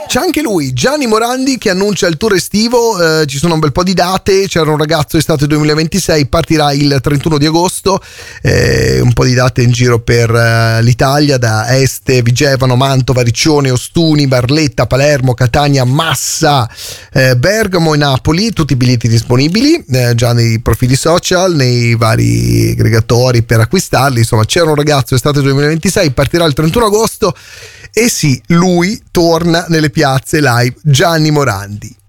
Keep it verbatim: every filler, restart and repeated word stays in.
C'è anche lui, Gianni Morandi, che annuncia il tour estivo. Eh, ci sono un bel po' di date. C'era un ragazzo estate duemilaventisei, partirà il trentuno di agosto. Eh, un po' di date in giro per uh, l'Italia, da Este, Vigevano, Mantova, Riccione, Ostuni, Barletta, Palermo, Catania, Massa, eh, Bergamo e Napoli. Tutti i biglietti disponibili eh, già nei profili social, nei vari aggregatori per acquistarli. Insomma, c'era un ragazzo estate duemilaventisei, partirà il trentuno agosto. E sì, lui torna nelle piazze live, Gianni Morandi.